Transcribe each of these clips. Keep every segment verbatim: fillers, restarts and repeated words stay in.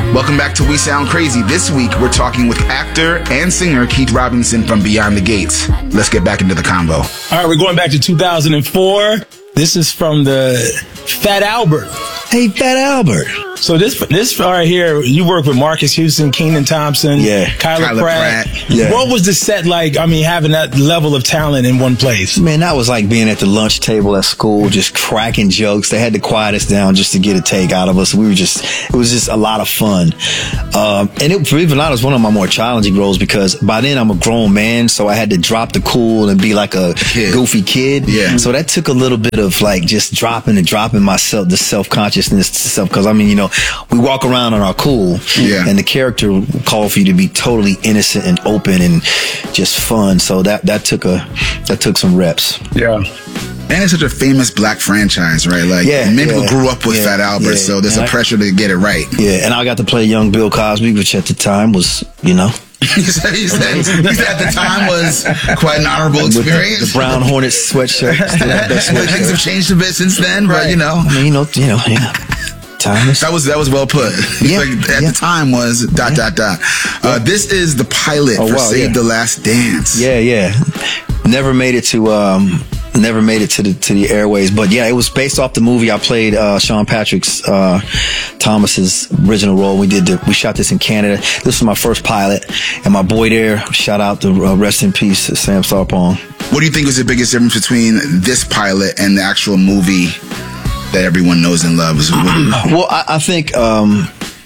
Welcome back to We Sound Crazy. This week, we're talking with actor and singer Keith Robinson from Beyond the Gates. Let's get back into the combo. All right, we're going back to two thousand four. This is from the Fat Albert. Hey, Fat Albert. So this this right here, you work with Marcus Houston, Kenan Thompson, yeah, Kyla, Kyla Pratt. Pratt. Yeah. What was the set like? I mean, having that level of talent in one place. Man, that was like being at the lunch table at school, just cracking jokes. They had to quiet us down just to get a take out of us. We were just, it was just a lot of fun. Um, and it, believe it or not, it was one of my more challenging roles because by then I'm a grown man, so I had to drop the cool and be like a kid. goofy kid. Yeah. So that took a little bit of like just dropping and dropping myself, the self-consciousness stuff. Because I mean, you know, we walk around on our cool, yeah. and the character called for you to be totally innocent and open and just fun. So that that took a that took some reps. Yeah. And it's such a famous black franchise, right? Like, yeah, many yeah, people grew up with yeah, Fat Albert, yeah. so there's and a I, pressure to get it right. Yeah, and I got to play young Bill Cosby, which at the time was, you know. he said, he said, he said at the time was quite an honorable experience. The, the brown Hornets sweatshirt. Still have that sweatshirt. Things have changed a bit since then, right. but you know. I mean, you know, you know, yeah. Time is, that was that was well put. Yeah, like, at yeah. the time was dot yeah. dot dot. Uh, this is the pilot oh, for wow, Save yeah. the Last Dance. Yeah, yeah. Never made it to um, never made it to the to the airways, but yeah, it was based off the movie. I played uh, Sean Patrick's uh, Thomas's original role. We did the, we shot this in Canada. This was my first pilot, and my boy there. Shout out to uh, rest in peace, Sam Sarpong. What do you think is the biggest difference between this pilot and the actual movie that everyone knows and loves? Well, I, I think um,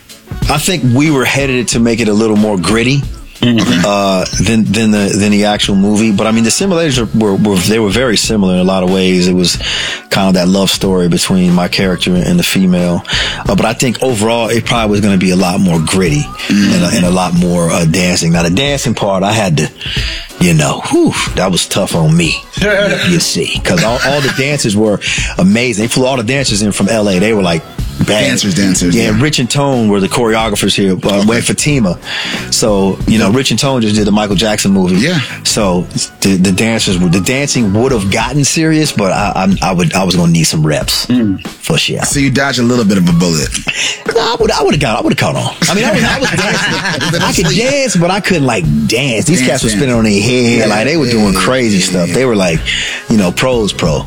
I think we were headed to make it a little more gritty. Mm-hmm. Uh, than than the than the actual movie, but I mean the similarities were, were they were very similar in a lot of ways. It was kind of that love story between my character and the female, uh, but I think overall it probably was going to be a lot more gritty mm-hmm. and, a, and a lot more uh, dancing. Now the dancing part, I had to, you know, whew, that was tough on me. You see, because all, all the dancers were amazing. They flew all the dancers in from L A. They were like bad. Dancers, dancers. Yeah, yeah. Rich and Tone were the choreographers here. Uh, okay. Wait, Fatima. So you know, Rich and Tone just did the Michael Jackson movie. Yeah. So the, the dancers, the dancing would have gotten serious, but I, I, I would, I was going to need some reps mm. for sure. So you dodged a little bit of a bullet. No, I would, I would have got, I would have caught on. I mean, I was, I was dancing. I could dance, but I couldn't like dance. These dance, cats were spinning dance. on their head, yeah, like they were yeah, doing crazy yeah, stuff. Yeah. They were like, you know, pros, pro.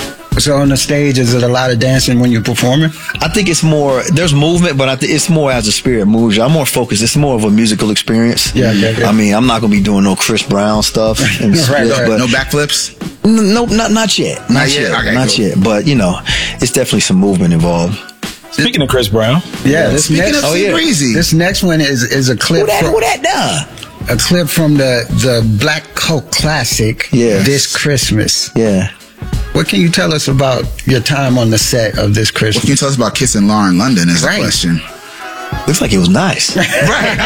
So on the stage, is it a lot of dancing when you're performing? I think it's more, there's movement, but I think it's more as the spirit moves. I'm more focused. It's more of a musical experience. Yeah, yeah, yeah. I mean, I'm not going to be doing no Chris Brown stuff. And right, splits, right. But no backflips? No, not, not yet. Not, not yet. yet. Okay, not cool. yet. But, you know, it's definitely some movement involved. Speaking of Chris Brown. Yeah, this Speaking next, of oh, yeah. Breezy. This next one is, is a clip. Who that, from, who that done? A clip from the, the Black Coke classic, yes. This Christmas. Yeah. What can you tell us about your time on the set of This Christmas? What can you tell us about kissing Lauren London is right. the question. Looks like it was nice. Right.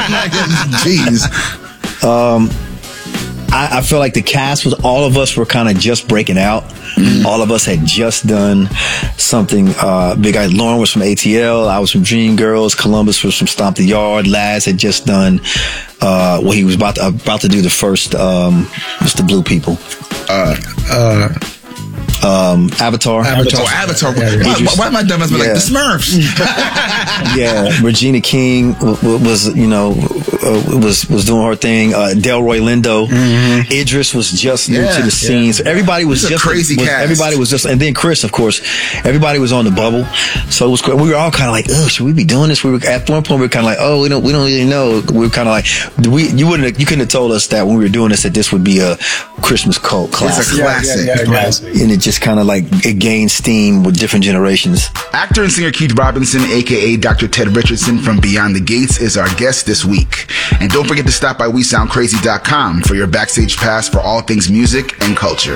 Jeez. Um, I, I feel like the cast was, all of us were kind of just breaking out. Mm-hmm. All of us had just done something uh, big. I, Lauren was from A T L. I was from Dreamgirls. Columbus was from Stomp the Yard. Laz had just done, uh, well, he was about to, about to do the first, um, what's the Blue People? Uh, uh, Um, Avatar. Avatar. Oh, Avatar. Yeah, yeah. Why, why am I dumb as yeah. like the Smurfs? Yeah, Regina King w- w- was, you know, uh, was was doing her thing. Uh, Delroy Lindo, mm-hmm. Idris was just new yeah, to the scene. Yeah. So everybody was just crazy was, cast. Everybody was just, and then Chris, of course. Everybody was on the bubble, so it was. We were all kind of like, oh, should we be doing this? We were at one point we were kind of like, oh, we don't, we don't really know. We were kind of like, we, you wouldn't, have, you couldn't have told us that when we were doing this that this would be a Christmas cult classic. It's a classic, yeah, yeah, yeah, classic. And it just kind of like it gained steam with different generations. Actor and singer Keith Robinson, aka Doctor Ted Richardson from Beyond the Gates, is our guest this week. And don't forget to stop by we sound crazy dot com for your backstage pass for all things music and culture.